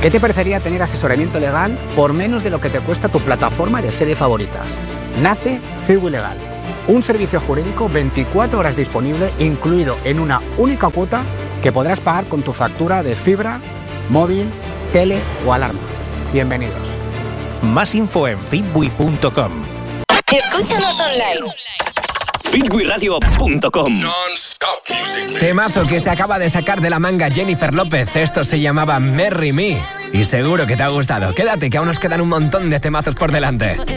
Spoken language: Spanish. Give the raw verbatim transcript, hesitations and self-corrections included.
¿Qué te parecería tener asesoramiento legal por menos de lo que te cuesta tu plataforma de series favoritas? Nace Cibu Legal, un servicio jurídico veinticuatro horas disponible, incluido en una única cuota que podrás pagar con tu factura de fibra, móvil, tele o alarma. Bienvenidos. Más info en fitbui punto com. Escúchanos online. fitbui radio punto com. Temazo que se acaba de sacar de la manga Jennifer López. Esto se llamaba Marry Me. Y seguro que te ha gustado. Quédate, que aún nos quedan un montón de temazos por delante.